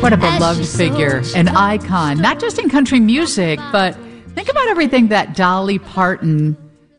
What a beloved figure, an icon, not just in country music, but think about everything that Dolly Parton,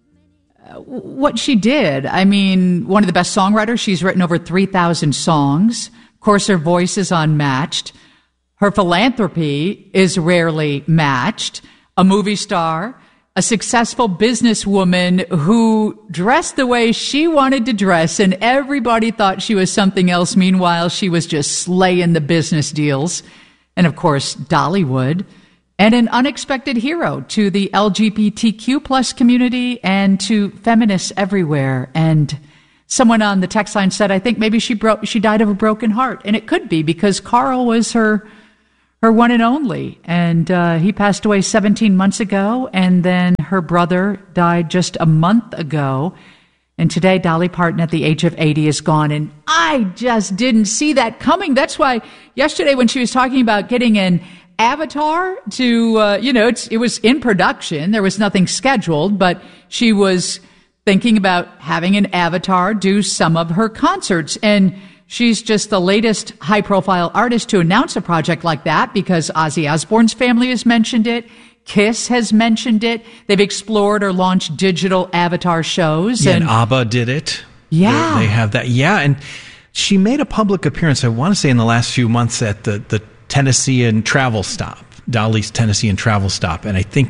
what she did. I mean, one of the best songwriters. She's written over 3,000 songs. Of course, her voice is unmatched. Her philanthropy is rarely matched. A movie star, a successful businesswoman who dressed the way she wanted to dress, and everybody thought she was something else. Meanwhile, she was just slaying the business deals. And of course, Dollywood. And an unexpected hero to the LGBTQ plus community and to feminists everywhere. And someone on the text line said, I think maybe she died of a broken heart. And it could be, because Carl was her one and only. And he passed away 17 months ago. And then her brother died just a month ago. And today, Dolly Parton, at the age of 80, is gone. And I just didn't see that coming. That's why yesterday, when she was talking about getting an avatar to, it was in production. There was nothing scheduled, but she was thinking about having an avatar do some of her concerts. And she's just the latest high-profile artist to announce a project like that, because Ozzy Osbourne's family has mentioned it. Kiss has mentioned it. They've explored or launched digital avatar shows. Yeah, and ABBA did it. Yeah. They have that. Yeah, and she made a public appearance, I want to say in the last few months, at the Tennessean Travel Stop, Dolly's Tennessean Travel Stop. And I think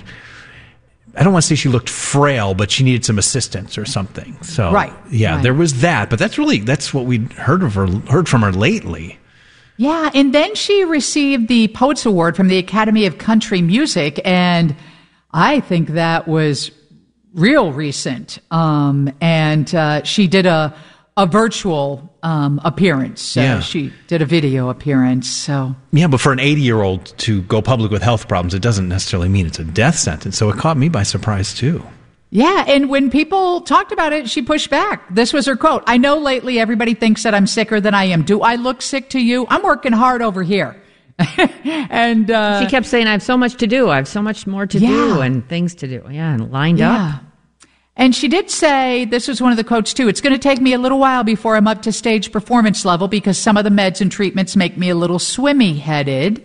I don't want to say she looked frail, but she needed some assistance or something. So, right. There was that. But that's what we'd heard from her lately. Yeah, and then she received the Poets Award from the Academy of Country Music, and I think that was real recent. And she did a virtual appearance. Yeah. She did a video appearance. So yeah, but for an 80-year-old to go public with health problems, it doesn't necessarily mean it's a death sentence. So it caught me by surprise too. Yeah, and when people talked about it, she pushed back. This was her quote. I know lately everybody thinks that I'm sicker than I am. Do I look sick to you? I'm working hard over here. And she kept saying, I have so much to do. I have so much more to do and things to do. Yeah, and lined up. And she did say, this was one of the quotes too, it's going to take me a little while before I'm up to stage performance level, because some of the meds and treatments make me a little swimmy-headed.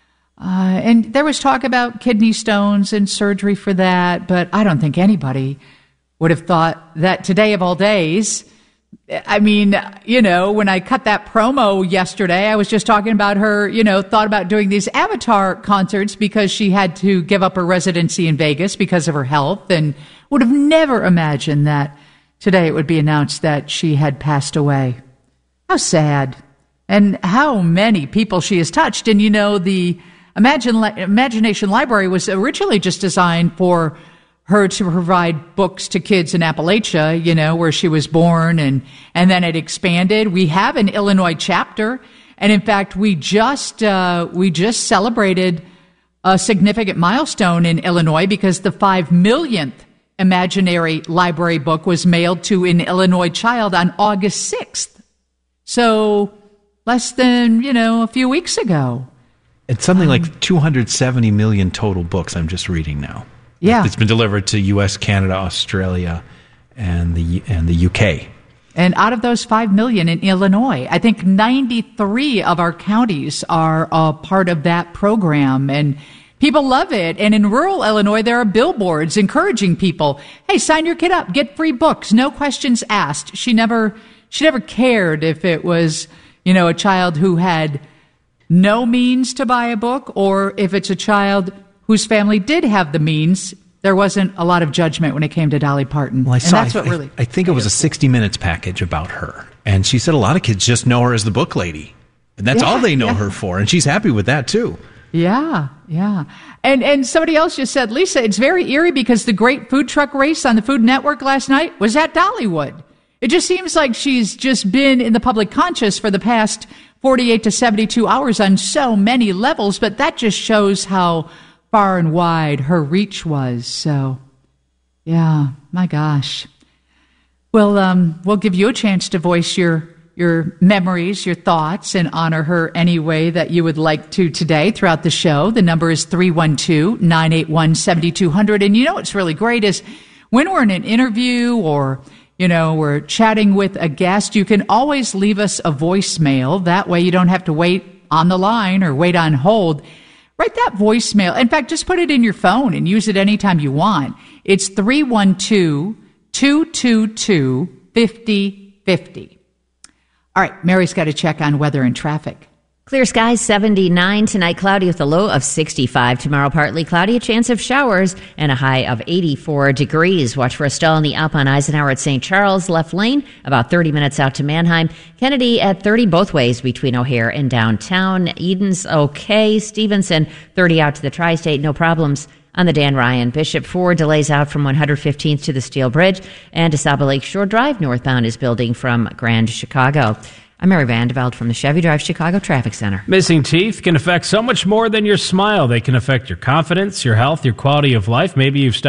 And there was talk about kidney stones and surgery for that, but I don't think anybody would have thought that today of all days. I mean, when I cut that promo yesterday, I was just talking about her, thought about doing these Avatar concerts because she had to give up her residency in Vegas because of her health, and would have never imagined that today it would be announced that she had passed away. How sad. And how many people she has touched. And the Imagination Library was originally just designed for her to provide books to kids in Appalachia, where she was born, and then it expanded. We have an Illinois chapter, and in fact, we just celebrated a significant milestone in Illinois, because the 5 millionth Imaginary Library book was mailed to an Illinois child on August 6th. So less than, a few weeks ago. It's something like 270 million total books I'm just reading now. Yeah. It's been delivered to U.S., Canada, Australia, and the U.K. And out of those 5 million in Illinois, I think 93 of our counties are a part of that program. And people love it. And in rural Illinois, there are billboards encouraging people, hey, sign your kid up, get free books, no questions asked. She never cared if it was, a child who had no means to buy a book, or if it's a child whose family did have the means. There wasn't a lot of judgment when it came to Dolly Parton. Well, I think it was a 60 Minutes package about her. And she said a lot of kids just know her as the book lady. And that's all they know her for. And she's happy with that, too. Yeah. And somebody else just said, Lisa, it's very eerie because the great food truck race on the Food Network last night was at Dollywood. It just seems like she's just been in the public conscious for the past 48 to 72 hours on so many levels, but that just shows how far and wide her reach was. So, yeah, my gosh. Well, we'll give you a chance to voice your memories, your thoughts, and honor her any way that you would like to today throughout the show. The number is 312-981-7200. And what's really great is when we're in an interview or we're chatting with a guest, you can always leave us a voicemail. That way you don't have to wait on the line or wait on hold, write that voicemail. In fact, just put it in your phone and use it anytime you want. It's 312-222-5050. All right, Mary's got to check on weather and traffic. Clear skies, 79. Tonight, cloudy with a low of 65. Tomorrow, partly cloudy, a chance of showers, and a high of 84 degrees. Watch for a stall in the up on Eisenhower at St. Charles, left lane, about 30 minutes out to Manheim. Kennedy at 30 both ways between O'Hare and downtown. Eden's okay. Stevenson, 30 out to the Tri-State, no problems. On the Dan Ryan, Bishop 4 delays out from 115th to the Steel Bridge, and DeSable Lakeshore Drive northbound is building from Grand Chicago. I'm Mary Vandeveld from the Chevy Drive Chicago Traffic Center. Missing teeth can affect so much more than your smile. They can affect your confidence, your health, your quality of life. Maybe you've stopped